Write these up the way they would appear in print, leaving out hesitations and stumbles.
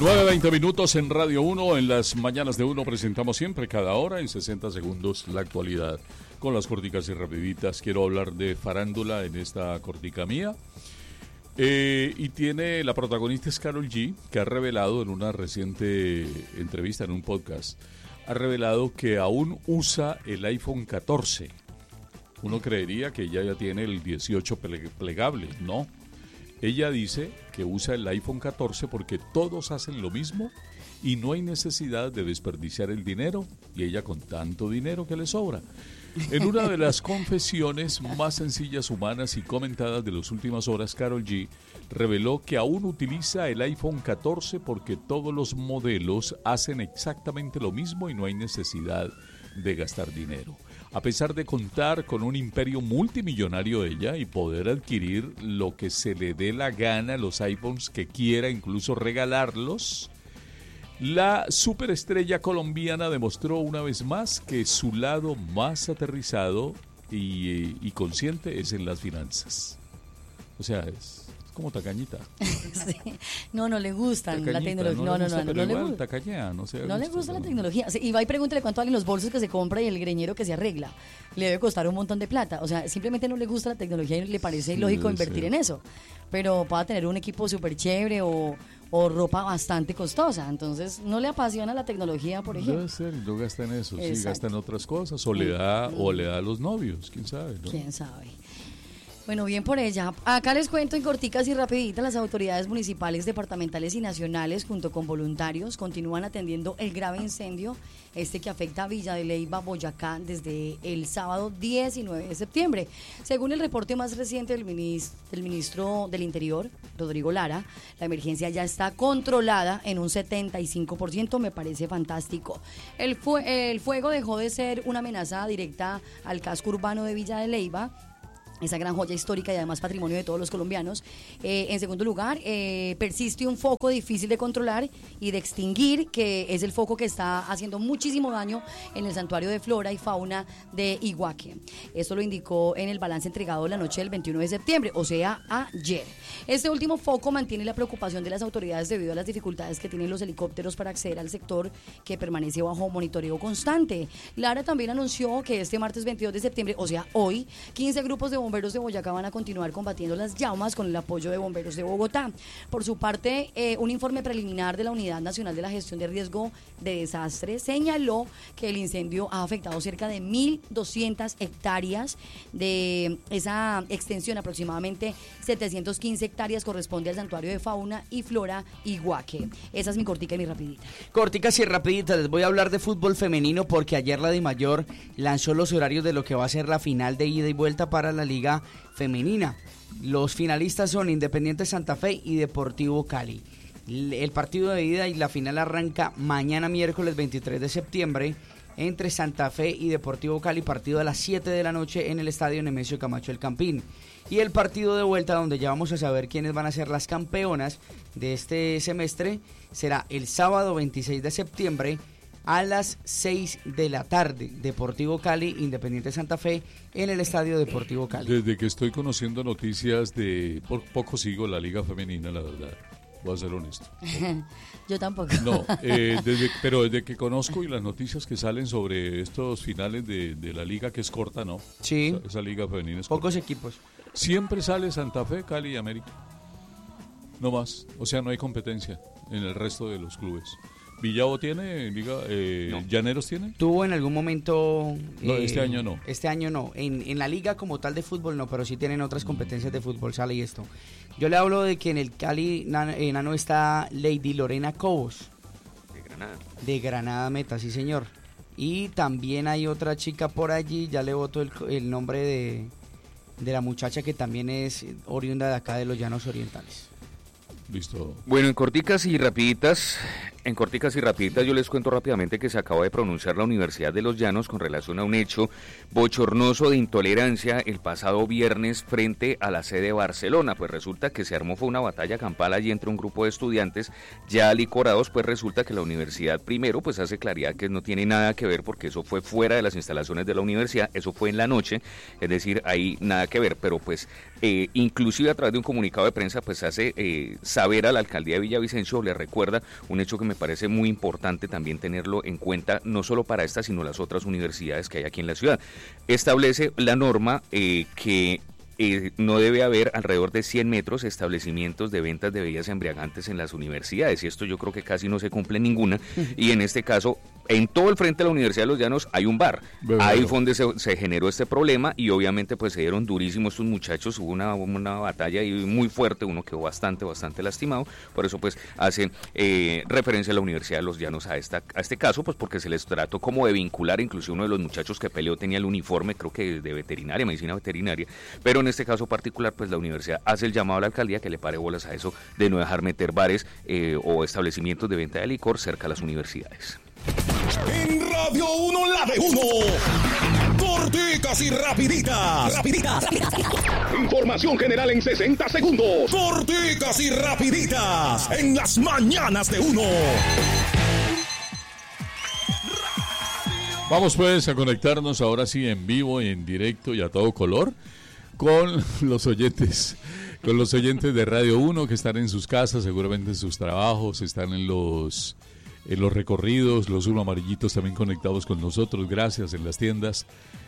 9:20 en Radio 1, en las mañanas de 1 presentamos siempre, cada hora, en 60 segundos, la actualidad. Con las corticas y rapiditas, quiero hablar de farándula en esta cortica mía. Y tiene, la protagonista es Karol G, que ha revelado en una reciente entrevista en un podcast, ha revelado que aún usa el iPhone 14. Uno creería que ella ya tiene el 18 plegable, no. Ella dice que usa el iPhone 14 porque todos hacen lo mismo y no hay necesidad de desperdiciar el dinero, y ella con tanto dinero que le sobra. En una de las confesiones más sencillas, humanas y comentadas de las últimas horas, Karol G reveló que aún utiliza el iPhone 14 porque todos los modelos hacen exactamente lo mismo y no hay necesidad de gastar dinero. A pesar de contar con un imperio multimillonario ella y poder adquirir lo que se le dé la gana, los iPhones que quiera, incluso regalarlos, la superestrella colombiana demostró una vez más que su lado más aterrizado y consciente es en las finanzas. O sea, es como tacañita. Sí. No le gustan tacañita, la tecnología. No le gusta. Tacañea, no sé. No le gusta la tecnología. Y va y pregúntale cuánto valen los bolsos que se compra y el greñero que se arregla. Le debe costar un montón de plata. O sea, simplemente no le gusta la tecnología y le parece ilógico invertir en eso. Pero para tener un equipo súper chévere o ropa bastante costosa. Entonces, no le apasiona la tecnología, por ejemplo. Debe ser, no gasta en eso. Exacto. Sí, gasta en otras cosas. O le da a los novios, quién sabe, ¿no? Quién sabe. Bueno, bien por ella. Acá les cuento en corticas y rapiditas, las autoridades municipales, departamentales y nacionales, junto con voluntarios, continúan atendiendo el grave incendio que afecta a Villa de Leyva, Boyacá, desde el sábado 19 de septiembre. Según el reporte más reciente del ministro del Interior, Rodrigo Lara, la emergencia ya está controlada en un 75%, me parece fantástico. El fuego dejó de ser una amenaza directa al casco urbano de Villa de Leyva, esa gran joya histórica y además patrimonio de todos los colombianos. En segundo lugar, persiste un foco difícil de controlar y de extinguir, que es el foco que está haciendo muchísimo daño en el santuario de flora y fauna de Iguaque. Esto lo indicó en el balance entregado la noche del 21 de septiembre, o sea, ayer. Este último foco mantiene la preocupación de las autoridades debido a las dificultades que tienen los helicópteros para acceder al sector, que permanece bajo monitoreo constante. Lara también anunció que este martes 22 de septiembre, o sea, hoy, 15 grupos de bomberos de Boyacá van a continuar combatiendo las llamas con el apoyo de bomberos de Bogotá. Por su parte, un informe preliminar de la Unidad Nacional de la Gestión de Riesgo de Desastre señaló que el incendio ha afectado cerca de 1.200 hectáreas. De esa extensión, aproximadamente 715 hectáreas corresponde al santuario de fauna y flora Iguaque. Esa es mi cortica y mi rapidita. Corticas y rapiditas, les voy a hablar de fútbol femenino porque ayer la DIMAYOR lanzó los horarios de lo que va a ser la final de ida y vuelta para la Liga Femenina. Los finalistas son Independiente Santa Fe y Deportivo Cali. El partido de ida y la final arranca mañana miércoles 23 de septiembre entre Santa Fe y Deportivo Cali, partido a las 7 de la noche en el estadio Nemesio Camacho El Campín. Y el partido de vuelta, donde ya vamos a saber quiénes van a ser las campeonas de este semestre, será el sábado 26 de septiembre a las 6 de la tarde. Deportivo Cali, Independiente Santa Fe en el estadio Deportivo Cali. Desde que estoy conociendo noticias poco sigo la Liga Femenina, la verdad. Voy a ser honesto. Yo tampoco. No, pero desde que conozco y las noticias que salen sobre estos finales de la liga, que es corta, ¿no? Sí. Esa liga femenina es pocos corta. Equipos. Siempre sale Santa Fe, Cali y América. No más. O sea, no hay competencia en el resto de los clubes. ¿Villavo tiene? No. ¿Llaneros tiene? Tuvo en algún momento... No, este año no. Este año no. En la liga como tal de fútbol no, pero sí tienen otras competencias de fútbol, sale y esto. Yo le hablo de que en el Cali enano está Lady Lorena Cobos. De Granada. De Granada Meta, sí señor. Y también hay otra chica por allí, ya le boto el nombre de la muchacha, que también es oriunda de acá de los Llanos Orientales. Listo. Bueno, en corticas y rapiditas, En corticas y rapiditas yo les cuento rápidamente que se acaba de pronunciar la Universidad de los Llanos con relación a un hecho bochornoso de intolerancia el pasado viernes frente a la sede de Barcelona. Pues resulta que se armó fue una batalla campal allí entre un grupo de estudiantes ya alicorados. Pues resulta que la universidad primero pues hace claridad que no tiene nada que ver porque eso fue fuera de las instalaciones de la universidad, eso fue en la noche, es decir, ahí nada que ver, pero pues inclusive a través de un comunicado de prensa pues hace saber a la alcaldía de Villavicencio, le recuerda un hecho que me parece muy importante también tenerlo en cuenta, no solo para esta, sino las otras universidades que hay aquí en la ciudad. Establece la norma que no debe haber alrededor de 100 metros establecimientos de ventas de bebidas embriagantes en las universidades, y esto yo creo que casi no se cumple ninguna, y en este caso, en todo el frente de la Universidad de los Llanos hay un bar, ahí fue donde se generó este problema, y obviamente pues se dieron durísimos estos muchachos, hubo una batalla ahí muy fuerte, uno quedó bastante lastimado, por eso pues hace referencia a la Universidad de los Llanos a este caso, pues porque se les trató como de vincular, incluso uno de los muchachos que peleó tenía el uniforme, creo que de veterinaria, medicina veterinaria, pero en este caso particular, pues la universidad hace el llamado a la alcaldía que le pare bolas a eso de no dejar meter bares o establecimientos de venta de licor cerca a las universidades. En Radio 1, la de 1. Corticas y rapiditas. Información general en 60 segundos. Corticas y rapiditas. En las mañanas de 1. Vamos pues a conectarnos ahora sí en vivo, en directo y a todo color con los oyentes de Radio 1 que están en sus casas, seguramente en sus trabajos, están en los recorridos, los uno amarillitos también conectados con nosotros, gracias, en las tiendas,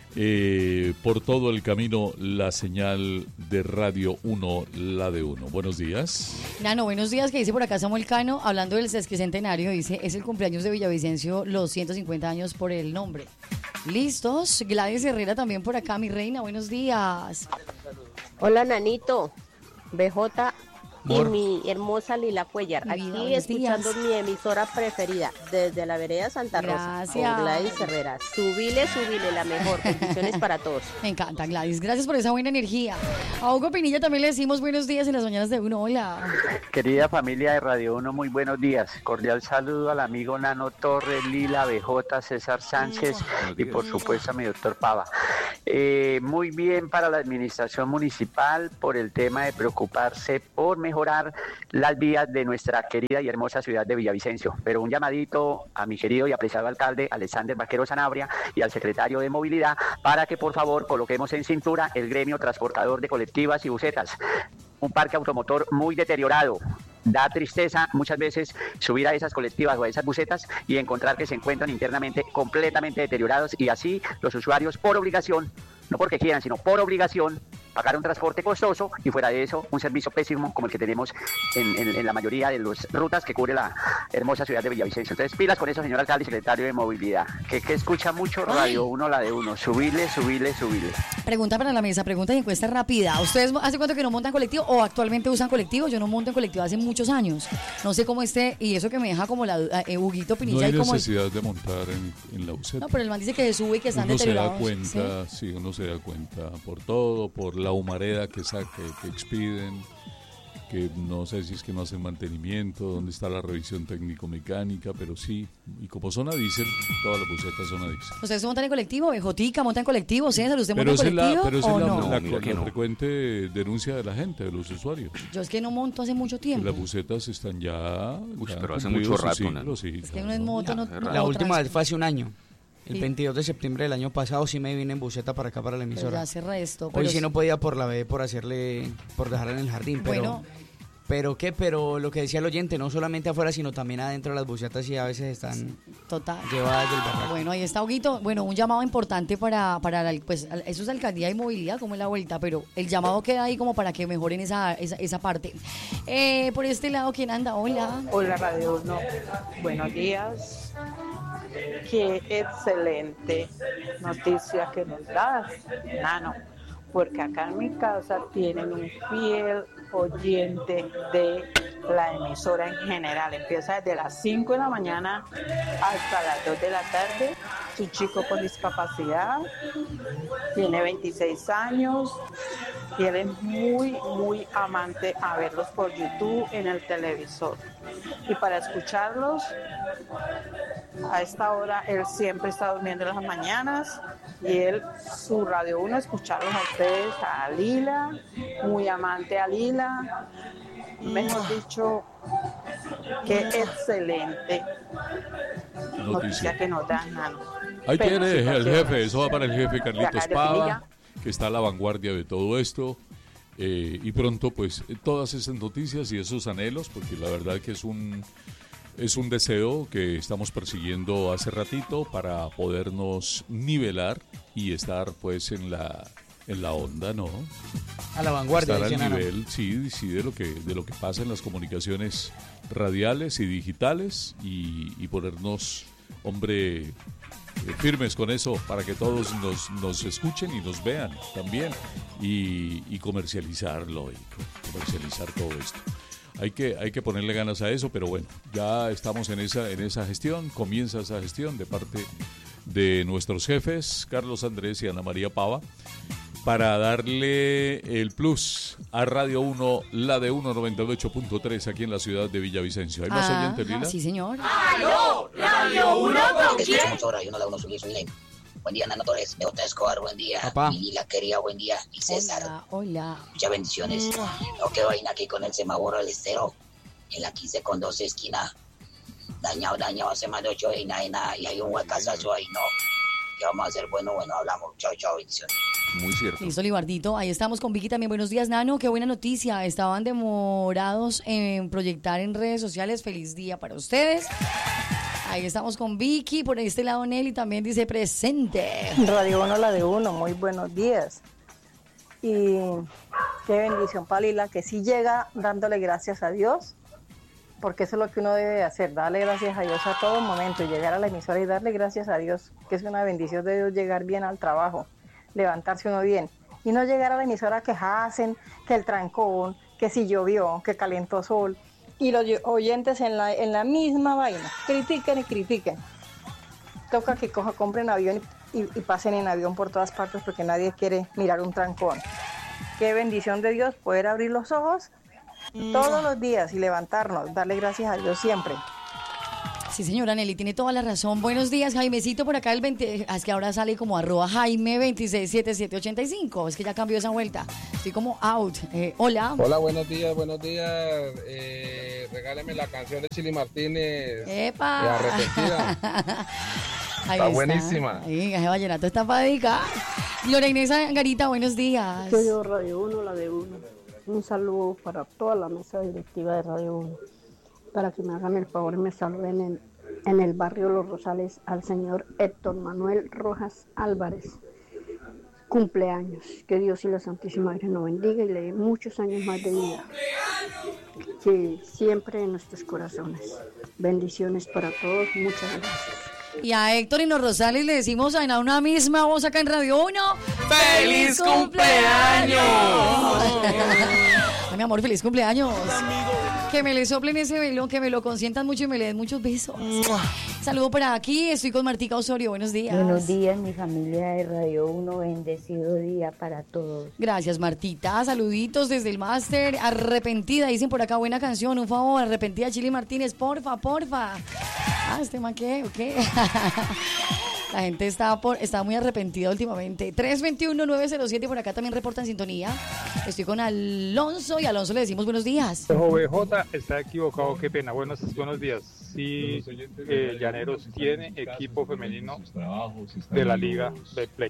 por todo el camino, la señal de Radio 1, la de 1. Buenos días. Nano, buenos días, que dice por acá Samuel Cano, hablando del sesquicentenario, dice, es el cumpleaños de Villavicencio, los 150 años por el nombre. ¿Listos? Gladys Herrera también por acá, mi reina, buenos días. Hola, Nanito, BJ y Mor. mi hermosa Lila Cuellar, Mi vida, aquí buenos escuchando días. mi emisora preferida, desde la vereda Santa Rosa, Gracias. con Gladys Herrera. Subile, la mejor. Bendiciones para todos. Me encanta, Gladys, gracias por esa buena energía. A Hugo Pinilla también le decimos buenos días en las mañanas de uno, hola. Querida familia de Radio 1, muy buenos días. Cordial saludo al amigo Nano Torres, Lila, BJ, César Sánchez y por supuesto a mi doctor Pava. Muy bien para la administración municipal por el tema de preocuparse por mejorar las vías de nuestra querida y hermosa ciudad de Villavicencio. Pero un llamadito a mi querido y apreciado alcalde Alexander Vaquero Sanabria y al secretario de Movilidad para que por favor coloquemos en cintura el gremio transportador de colectivas y busetas. Un parque automotor muy deteriorado. Da tristeza muchas veces subir a esas colectivas o a esas busetas y encontrar que se encuentran internamente completamente deteriorados, y así los usuarios por obligación, no porque quieran, sino por obligación, pagar un transporte costoso y fuera de eso un servicio pésimo como el que tenemos en la mayoría de las rutas que cubre la hermosa ciudad de Villavicencio. Entonces pilas con eso, señor alcalde y secretario de Movilidad, que escucha mucho Radio 1, la de 1. Subile. Pregunta para la mesa, pregunta y encuesta rápida. ¿Ustedes hace cuánto que no montan colectivo o actualmente usan colectivo? Yo no monto en colectivo hace muchos años. No sé cómo esté, y eso que me deja como la duda, Huguito Pinilla. No hay y como necesidad de montar en la buseta. No, pero el man dice que se sube y que están Uno se da deteriorados. cuenta, sí, uno se da cuenta por todo, por la humareda que expiden, que no sé si es que no hacen mantenimiento, dónde está la revisión técnico-mecánica, pero sí, y como son a diésel, todas las busetas son a diésel. ¿Ustedes se montan en colectivo? ¿Bejotica monta en colectivo? ¿César, usted monta en Pero colectivo esa o es no? la frecuente denuncia de la gente, de los usuarios. Yo es que no monto hace mucho tiempo. Las busetas están ya pero hace cumplido mucho su rato, ciclo, ¿no? sí, Es que claro. uno es moto, no La última vez fue hace un año. El Sí. 22 de septiembre del año pasado sí me vine en buseta para acá, para la Pero emisora. ya hace resto. Hoy sí no podía por la B, por dejarla en el jardín, Bueno. Pero lo que decía el oyente, no solamente afuera, sino también adentro de las busetas, y a veces están Total. llevadas del barranco. Bueno, ahí está, Huguito. Bueno, un llamado importante para pues, eso es alcaldía y movilidad, como es la vuelta, pero el llamado queda ahí como para que mejoren esa parte. Por este lado, ¿quién anda? Hola. Hola Radio 1, buenos días. Qué excelente noticia que nos das, Nano, porque acá en mi casa tienen un fiel oyente de la emisora en general. Empieza desde las 5 de la mañana hasta las 2 de la tarde. Es un chico con discapacidad, tiene 26 años y él es muy amante a verlos por YouTube en el televisor. Y para escucharlos, a esta hora, él siempre está durmiendo en las mañanas y él, su Radio 1, escucharlos a ustedes, a Lila, muy amante a Lila. Mejor dicho, qué excelente noticia que nos dan, Nano. Ahí tiene el jefe, eso va para el jefe Carlitos Pava, que está a la vanguardia de todo esto. Y pronto, pues, todas esas noticias y esos anhelos, porque la verdad que es un deseo que estamos persiguiendo hace ratito para podernos nivelar y estar, pues, en la onda, ¿no? A la vanguardia. Estar al nivel, sí, de lo que pasa en las comunicaciones radiales y digitales y ponernos, hombre, firmes con eso para que todos nos escuchen y nos vean también y comercializarlo y comercializar todo esto. Hay que ponerle ganas a eso, pero bueno, ya estamos en esa gestión, comienza esa gestión de parte de nuestros jefes, Carlos Andrés y Ana María Pava, para darle el plus a Radio 1, la de 198.3 aquí en la ciudad de Villavicencio. ¿Hay más oyentes, Lila? Sí, señor. ¡Aló! Radio 1 con quién? Radio 1, la 1, soy Buen día, Nano Torres, Beota Escobar, buen día. Papá. Y Lila quería, buen día. Y César. Hola. Muchas bendiciones. No, qué vaina aquí con el semáforo del estero. En la 15 con 12 esquina. Dañado, hace más de 8 y nada. Y hay un huecazazo ahí, no. ¿Qué vamos a hacer? Bueno, hablamos. Chao, bendiciones. Muy cierto. Listo, Libardito. Ahí estamos con Vicky también. Buenos días, Nano. Qué buena noticia. Estaban demorados en proyectar en redes sociales. Feliz día para ustedes. Ahí estamos con Vicky. Por este lado, Nelly también dice presente. Radio 1, la de 1, muy buenos días. Y qué bendición para Lila, que sí llega dándole gracias a Dios, porque eso es lo que uno debe hacer, darle gracias a Dios a todo momento, y llegar a la emisora y darle gracias a Dios, que es una bendición de Dios llegar bien al trabajo, levantarse uno bien, y no llegar a la emisora a quejarse, que el trancón, que si llovió, que calentó sol, y los oyentes en la misma vaina, critiquen. Toca que compren avión y pasen en avión por todas partes porque nadie quiere mirar un trancón. Qué bendición de Dios poder abrir los ojos todos los días y levantarnos, darle gracias a Dios siempre. Sí, señora Nelly, tiene toda la razón. Buenos días, Jaimecito, por acá el 20, es que ahora sale como @Jaime267785, es que ya cambió esa vuelta. Estoy como out. Hola. Hola, buenos días. Regáleme la canción de Chili Martínez. ¡Epa! Arrepentida. Está buenísima. Sí, ese vallenato está para dedicar. Lorena Inés Garita, buenos días. Soy yo, Radio 1, la de 1. Un saludo para toda la mesa directiva de Radio 1. Para que me hagan el favor y me saluden en el barrio Los Rosales al señor Héctor Manuel Rojas Álvarez. Cumpleaños. Que Dios y la Santísima Virgen nos bendiga y le dé muchos años más de vida. Que siempre en nuestros corazones. Bendiciones para todos. Muchas gracias. Y a Héctor y los Rosales le decimos en una misma voz acá en Radio 1. ¡Feliz cumpleaños! Ay, mi amor, feliz cumpleaños. Que me le soplen ese velo, que me lo consientan mucho y me le den muchos besos. Saludo para aquí, estoy con Martica Osorio, buenos días. Buenos días, mi familia de Radio 1, bendecido día para todos. Gracias, Martita, saluditos desde el máster. Arrepentida, dicen por acá, buena canción, un favor, Arrepentida, Chili Martínez, porfa. Ah, este man, ¿qué? ¿Qué? La gente está muy arrepentida últimamente. 321-907, por acá también reportan sintonía. Estoy con Alonso y a Alonso le decimos buenos días. OBJ está equivocado, qué pena. Buenos días. Sí, Llaneros tiene equipo femenino de la Liga Betplay.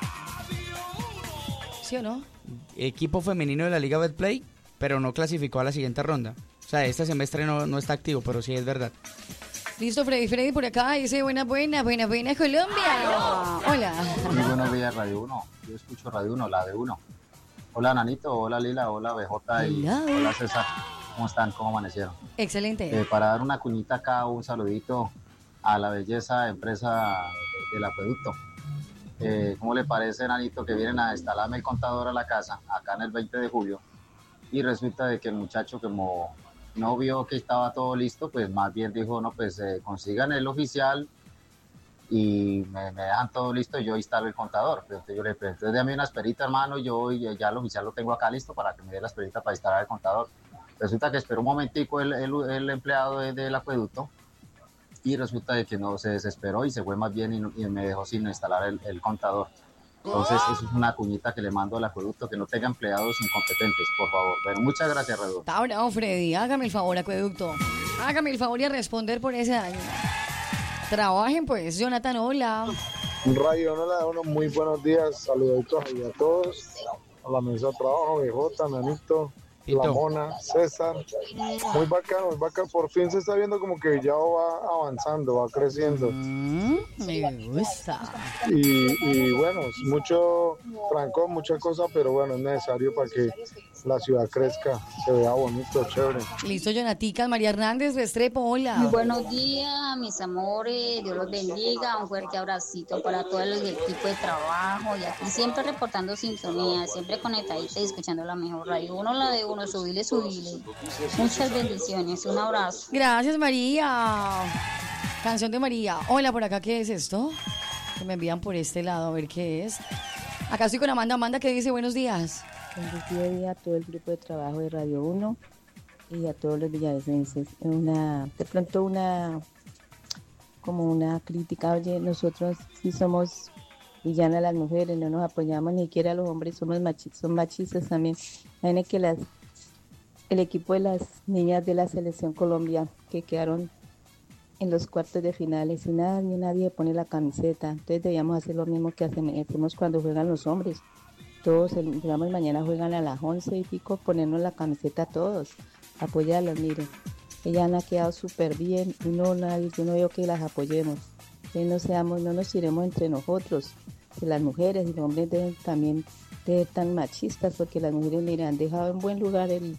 ¿Sí o no? Equipo femenino de la Liga Betplay, pero no clasificó a la siguiente ronda. O sea, este semestre no está activo, pero sí es verdad. Listo, Freddy por acá dice buena Colombia. Hola. Muy buenos días, Radio 1. Yo escucho Radio 1, la de 1. Hola, Nanito, hola, Lila, hola, BJ y hola, César. ¿Cómo están? ¿Cómo amanecieron? Excelente. Para dar una cuñita acá, un saludito a la belleza empresa del acueducto. ¿Cómo le parece, Nanito, que vienen a instalarme el contador a la casa, acá en el 20 de julio? Y resulta de que el muchacho, como no vio que estaba todo listo, pues más bien dijo, no, pues consigan el oficial y me dejan todo listo y yo instalo el contador. Entonces yo le pregunto, entonces dame una esperita, hermano, yo ya el oficial lo tengo acá listo para que me dé la esperita para instalar el contador. Resulta que esperó un momentico el empleado del acueducto y resulta de que no se desesperó y se fue más bien y me dejó sin instalar el contador. Entonces eso es una cuñita que le mando al acueducto, que no tenga empleados incompetentes, por favor. Bueno, muchas gracias, Redondo. Está bravo, Freddy, hágame el favor, acueducto. Hágame el favor y a responder por ese daño. Trabajen pues, Jonathan, hola. Radio Hola, uno muy buenos días, saluditos a todos, a la mesa de trabajo, BJ, Nanito, La Mona, César, muy bacano, por fin se está viendo como que ya va avanzando, va creciendo. Me gusta. Y bueno, mucho trancón, mucha cosa, pero bueno, es necesario para que la ciudad crezca, se vea bonito, chévere. Listo, Jonatica, María Hernández, Restrepo, hola. Muy buenos días, mis amores, Dios los bendiga, un fuerte abracito para todo el equipo de trabajo y aquí siempre reportando sintonía, siempre conectadita y escuchando la mejor radio. Uno la de uno, subile. Muchas bendiciones, un abrazo. Gracias, María. Canción de María. Hola, por acá, ¿qué es esto? Que me envían por este lado, a ver qué es. Acá estoy con Amanda. Amanda, ¿qué dice? Buenos días. Buen día a todo el grupo de trabajo de Radio 1 y a todos los villavicenses. De pronto como una crítica, oye, nosotros sí somos villanas las mujeres, no nos apoyamos, ni siquiera los hombres son machistas también. Imaginen que el equipo de las niñas de la Selección Colombia que quedaron en los cuartos de finales y nadie pone la camiseta, entonces debíamos hacer lo mismo que hacemos cuando juegan los hombres. Todos, digamos, mañana juegan a las 11 y pico, ponernos la camiseta a todos, apoyarlas, miren. Ellas han quedado súper bien y yo no veo que las apoyemos. Entonces no nos tiremos entre nosotros, que las mujeres y los hombres deben también ser tan machistas, porque las mujeres, miren, han dejado en buen lugar el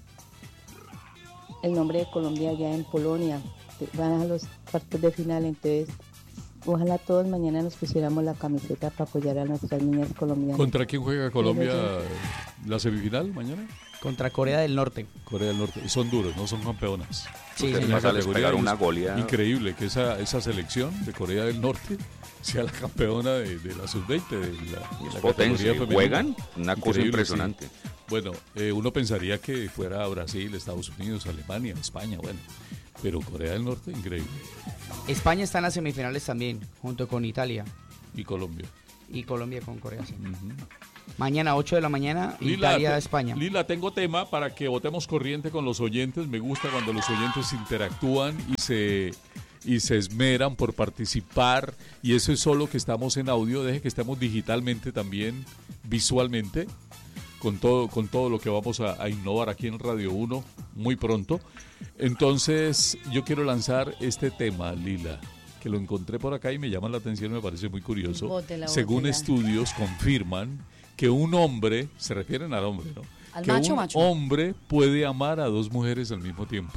nombre de Colombia allá en Polonia, van a los cuartos de final, entonces ojalá todos mañana nos pusiéramos la camiseta para apoyar a nuestras niñas colombianas. ¿Contra quién juega Colombia la semifinal mañana? Contra Corea del Norte. Corea del Norte. Son duros, ¿no? Son campeonas. Sí, les pegar una goleada. Increíble que esa selección de Corea del Norte sea la campeona de la sub-20, de la potencia. Juegan una cosa increíble, impresionante. Sí. Bueno, uno pensaría que fuera Brasil, Estados Unidos, Alemania, España, bueno. Pero Corea del Norte, increíble. España está en las semifinales también, junto con Italia. Y Colombia. Y Colombia con Corea, sí. Mañana, 8 de la mañana, Italia, España. Lila, tengo tema para que votemos corriente con los oyentes. Me gusta cuando los oyentes interactúan y se esmeran por participar. Y eso es solo que estamos en audio. Deje que estemos digitalmente también, visualmente, con todo lo que vamos a innovar aquí en Radio 1 muy pronto. Entonces, yo quiero lanzar este tema, Lila, que lo encontré por acá y me llama la atención, me parece muy curioso. Según estudios confirman que un hombre, se refieren al hombre, ¿no? Al que macho, un hombre puede amar a dos mujeres al mismo tiempo.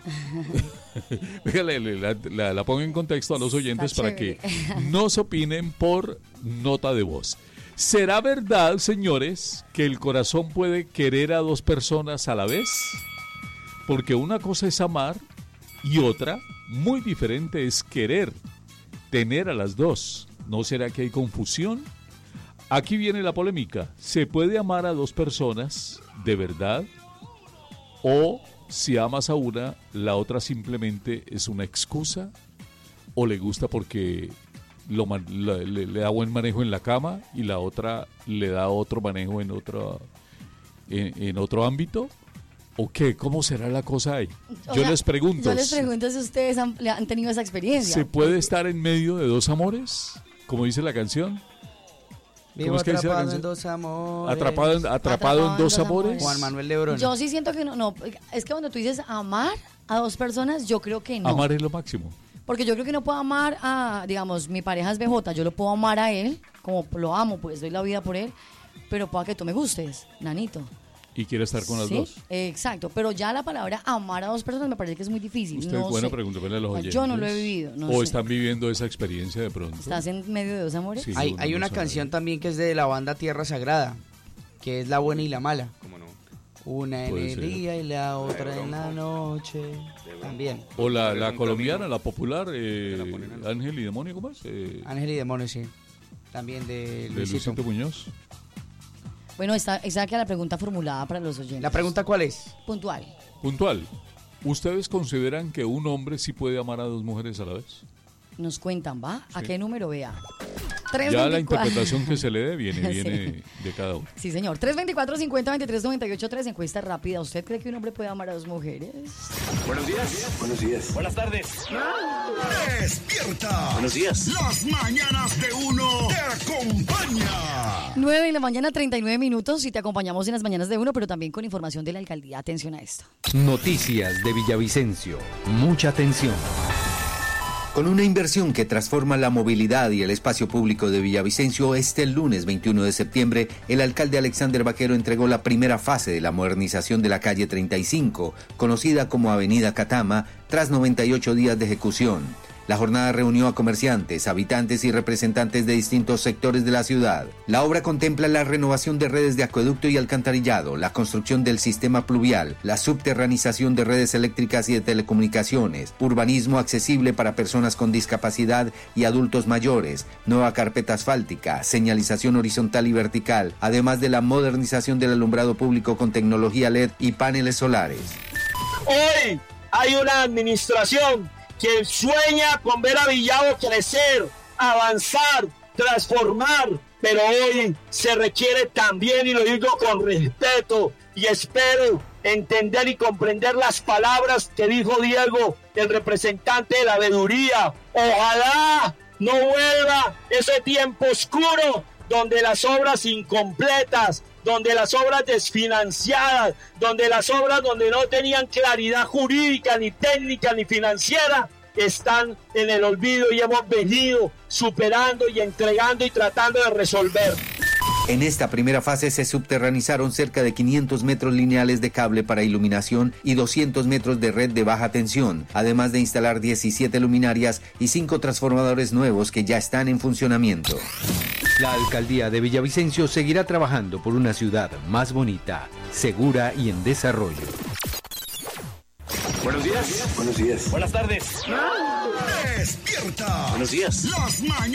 La pongo en contexto a los oyentes para que nos opinen por nota de voz. ¿Será verdad, señores, que el corazón puede querer a dos personas a la vez? Porque una cosa es amar y otra, muy diferente, es querer, tener a las dos. ¿No será que hay confusión? Aquí viene la polémica. ¿Se puede amar a dos personas de verdad? ¿O si amas a una, la otra simplemente es una excusa? ¿O le gusta porque le da buen manejo en la cama y la otra le da otro manejo en otro ámbito? ¿O qué? ¿Cómo será la cosa ahí? Yo les pregunto si ustedes han tenido esa experiencia. ¿Se puede estar en medio de dos amores? Como dice la canción. Vivo atrapado en dos amores. Atrapado en dos amores. Juan Manuel Lebrón. Yo sí siento que no. Es que cuando tú dices amar a dos personas, yo creo que no. Amar es lo máximo. Porque yo creo que no puedo amar a, digamos, mi pareja es BJ, yo lo puedo amar a él, como lo amo, pues doy la vida por él, pero para que tú me gustes, nanito. Y quiere estar con las dos. Exacto, pero ya la palabra amar a dos personas me parece que es muy difícil. Usted, bueno, pregúntele a los oyentes. Yo no lo he vivido. ¿O están viviendo esa experiencia de pronto? ¿Estás en medio de dos amores? Sí, hay una canción también que es de la banda Tierra Sagrada, que es La Buena y la Mala. ¿Cómo no? Una en el día y la otra en la noche. También. O la colombiana, la popular, Ángel y Demonio, ¿cómo es? Ángel y Demonio, sí. También de Luisito Muñoz. Bueno, está que la pregunta formulada para los oyentes. ¿La pregunta cuál es? Puntual. ¿Ustedes consideran que un hombre sí puede amar a dos mujeres a la vez? Nos cuentan, ¿va? ¿A Sí. qué número vea? Ya 324. la interpretación que se le dé viene Sí. de cada uno. Sí, señor. 324-50-23-98-3, encuesta rápida. ¿Usted cree que un hombre puede amar a dos mujeres? Buenos días. Buenos días. Buenas tardes. Despierta. Buenos días. Las mañanas de uno te acompaña. 9 de la mañana, 39 minutos, y te acompañamos en las mañanas de uno, pero también con información de la alcaldía. Atención a esto. Noticias de Villavicencio. Mucha atención. Con una inversión que transforma la movilidad y el espacio público de Villavicencio, el lunes 21 de septiembre, el alcalde Alexander Vaquero entregó la primera fase de la modernización de la calle 35, conocida como Avenida Catama, tras 98 días de ejecución. La jornada reunió a comerciantes, habitantes y representantes de distintos sectores de la ciudad. La obra contempla la renovación de redes de acueducto y alcantarillado, la construcción del sistema pluvial, la subterranización de redes eléctricas y de telecomunicaciones, urbanismo accesible para personas con discapacidad y adultos mayores, nueva carpeta asfáltica, señalización horizontal y vertical, además de la modernización del alumbrado público con tecnología LED y paneles solares. Hoy hay una administración que sueña con ver a Villavo crecer, avanzar, transformar, pero hoy se requiere también, y lo digo con respeto, y espero entender y comprender las palabras que dijo Diego, el representante de la veeduría. Ojalá no vuelva ese tiempo oscuro donde las obras incompletas, donde las obras desfinanciadas, donde las obras donde no tenían claridad jurídica, ni técnica, ni financiera, están en el olvido, y hemos venido superando y entregando y tratando de resolver. En esta primera fase se subterranizaron cerca de 500 metros lineales de cable para iluminación y 200 metros de red de baja tensión, además de instalar 17 luminarias y 5 transformadores nuevos que ya están en funcionamiento. La alcaldía de Villavicencio seguirá trabajando por una ciudad más bonita, segura y en desarrollo. Buenos días. Buenos días. Buenas tardes. Despierta. Buenos días. Las mañanas